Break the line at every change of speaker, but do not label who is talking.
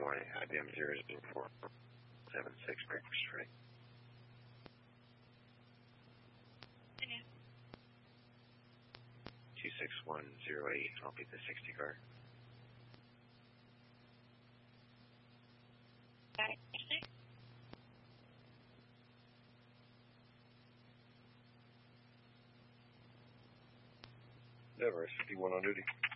morning. IBM 00476 breakfast ready. 26108, I'll be the 60 car. Never, 51 on duty.